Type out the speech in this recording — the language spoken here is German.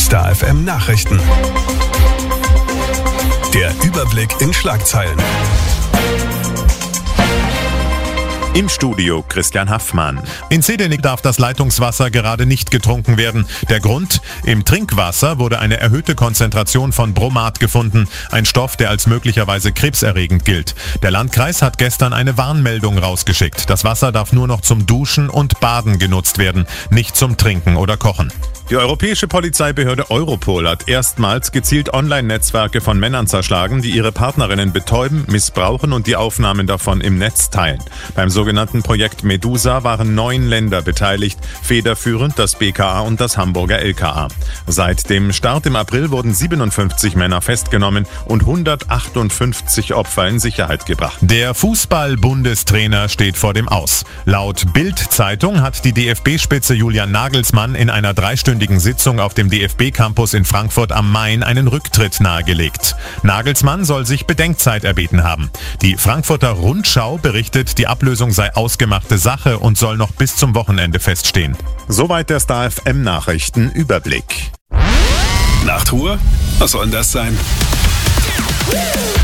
Star FM Nachrichten. Der Überblick in Schlagzeilen. Im Studio Christian Haffmann. In Zedenik darf das Leitungswasser gerade nicht getrunken werden. Der Grund? Im Trinkwasser wurde eine erhöhte Konzentration von Bromat gefunden. Ein Stoff, der als möglicherweise krebserregend gilt. Der Landkreis hat gestern eine Warnmeldung rausgeschickt. Das Wasser darf nur noch zum Duschen und Baden genutzt werden, nicht zum Trinken oder Kochen. Die europäische Polizeibehörde Europol hat erstmals gezielt Online-Netzwerke von Männern zerschlagen, die ihre Partnerinnen betäuben, missbrauchen und die Aufnahmen davon im Netz teilen. Beim sogenannten Projekt Medusa waren 9 Länder beteiligt, federführend das BKA und das Hamburger LKA. Seit dem Start im April wurden 57 Männer festgenommen und 158 Opfer in Sicherheit gebracht. Der Fußball-Bundestrainer steht vor dem Aus. Laut Bild-Zeitung hat die DFB-Spitze Julian Nagelsmann in einer 3-stündigen Sitzung auf dem DFB-Campus in Frankfurt am Main einen Rücktritt nahegelegt. Nagelsmann soll sich Bedenkzeit erbeten haben. Die Frankfurter Rundschau berichtet, die Ablösung sei ausgemachte Sache und soll noch bis zum Wochenende feststehen. Soweit der Star FM Nachrichten Überblick. Nachtruhe? Was soll denn das sein?